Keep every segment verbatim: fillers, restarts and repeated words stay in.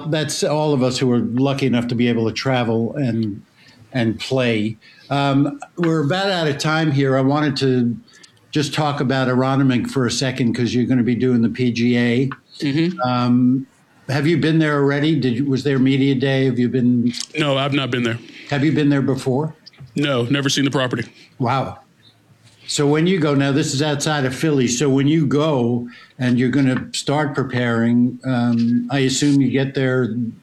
Well, that's all of us who are lucky enough to be able to travel and and play. Um, we're about out of time here. I wanted to just talk about Aronimink for a second because you're going to be doing the P G A. Mm-hmm. Um, have you been there already? Did you, was there media day? Have you been? No, I've not been there. Have you been there before? No, never seen the property. Wow. So when you go now, this is outside of Philly. So when you go and you're going to start preparing, um, I assume you get there,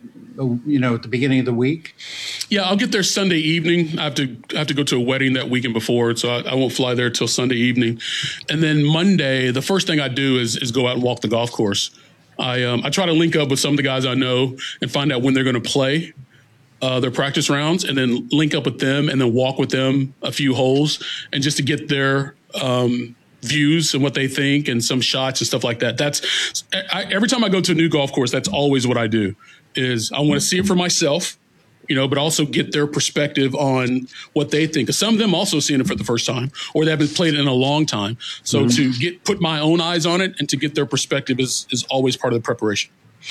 you know, at the beginning of the week. Yeah, I'll get there Sunday evening. I have to I have to go to a wedding that weekend before, so I, I won't fly there till Sunday evening. And then Monday, the first thing I do is is go out and walk the golf course. I um, I try to link up with some of the guys I know and find out when they're going to play Uh, their practice rounds, and then link up with them and then walk with them a few holes, and just to get their um, views and what they think and some shots and stuff like that. That's I, every time I go to a new golf course, that's always what I do. Is I want to see it for myself, you know, but also get their perspective on what they think. Because some of them also seeing it for the first time, or they haven't played it in a long time. So mm-hmm. to get put my own eyes on it and to get their perspective is is always part of the preparation.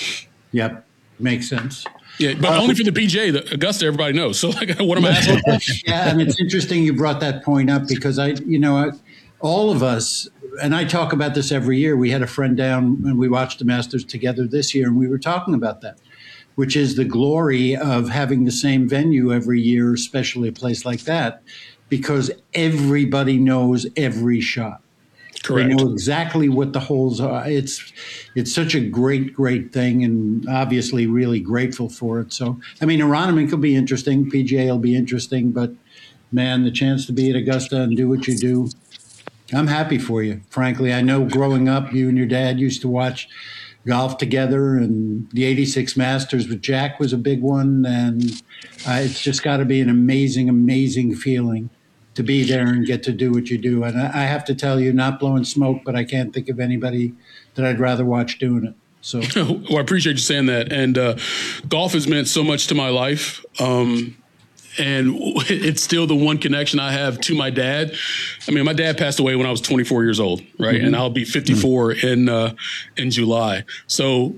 Yep, makes sense. Yeah, but uh, only for the P G A. The Augusta, everybody knows. So, like, what am I asking? Yeah, and it's interesting you brought that point up because I, you know, I, all of us, and I talk about this every year. We had a friend down and we watched the Masters together this year, and we were talking about that, which is the glory of having the same venue every year, especially a place like that, because everybody knows every shot. Correct. They know exactly what the holes are. It's it's such a great, great thing, and obviously really grateful for it. So, I mean, Aronimink will be interesting. P G A will be interesting. But, man, the chance to be at Augusta and do what you do, I'm happy for you, frankly. I know growing up, you and your dad used to watch golf together, and the eighty-six Masters with Jack was a big one. And uh, it's just got to be an amazing, amazing feeling to be there and get to do what you do. And I have to tell you, not blowing smoke, but I can't think of anybody that I'd rather watch doing it. So, well, I appreciate you saying that. And uh, golf has meant so much to my life. Um, and it's still the one connection I have to my dad. I mean, my dad passed away when I was twenty-four years old, right? Mm-hmm. And I'll be fifty-four mm-hmm. in, uh, in July. So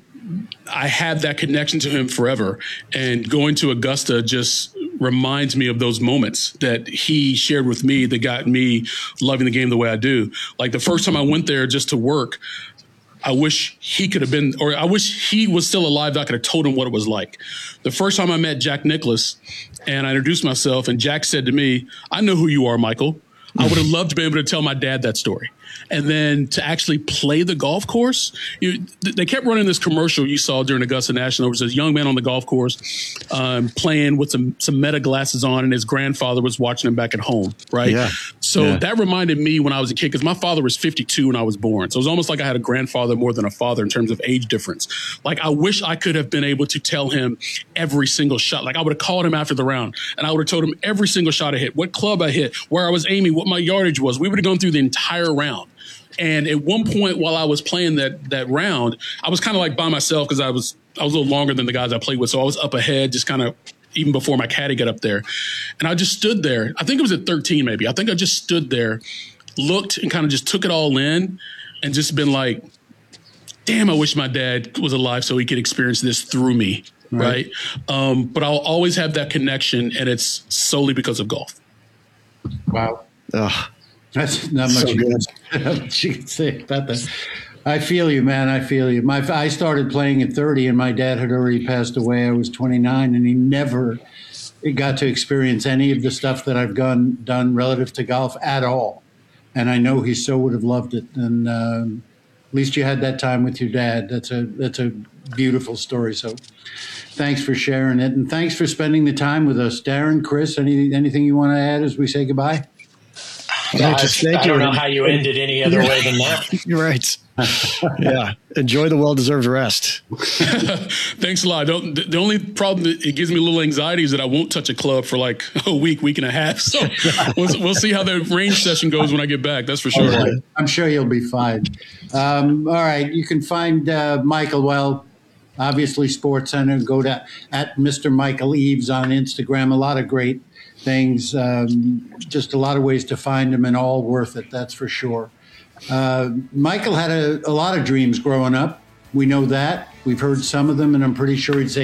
I have that connection to him forever. And going to Augusta just reminds me of those moments that he shared with me that got me loving the game the way I do. Like the first time I went there just to work, I wish he could have been, or I wish he was still alive that I could have told him what it was like. The first time I met Jack Nicklaus and I introduced myself, and Jack said to me, "I know who you are, Michael." I would have loved to be able to tell my dad that story. And then to actually play the golf course, you, they kept running this commercial you saw during Augusta National. There was this young man on the golf course um, playing with some some Meta glasses on, and his grandfather was watching him back at home, right? Yeah. So yeah. that reminded me when I was a kid, because my father was fifty-two when I was born. So it was almost like I had a grandfather more than a father in terms of age difference. Like I wish I could have been able to tell him every single shot. Like I would have called him after the round, and I would have told him every single shot I hit, what club I hit, where I was aiming, what my yardage was. We would have gone through the entire round. And at one point while I was playing that that round, I was kind of like by myself because I was I was a little longer than the guys I played with. So I was up ahead, just kind of even before my caddy got up there. And I just stood there. I think it was at thirteen maybe. I think I just stood there, looked, and kind of just took it all in and just been like, damn, I wish my dad was alive so he could experience this through me. Right. right? Um, but I'll always have that connection, and it's solely because of golf. Wow. Ugh. That's not much, So you, can, not much you can say about that. I feel you, man. I feel you. My I started playing at thirty, and my dad had already passed away. I was twenty-nine, and he never got to experience any of the stuff that I've done, done relative to golf at all. And I know he so would have loved it. And um, at least you had that time with your dad. That's a that's a beautiful story. So thanks for sharing it, and thanks for spending the time with us, Darren, Chris. Any anything you want to add as we say goodbye? No, just thank I you. don't know how you ended any other way than that. You're right. Yeah. Enjoy the well-deserved rest. Thanks a lot. Don't, the only problem that it gives me a little anxiety is that I won't touch a club for like a week, week and a half. So we'll, we'll see how the range session goes when I get back. That's for sure. Okay. I'm sure you'll be fine. Um, all right. You can find uh, Michael, well, obviously Sports Center. Go to at Mister Michael Eaves on Instagram. A lot of great things, um, just a lot of ways to find him, and all worth it, that's for sure. Uh, Michael had a, a lot of dreams growing up. We know that. We've heard some of them, and I'm pretty sure he'd say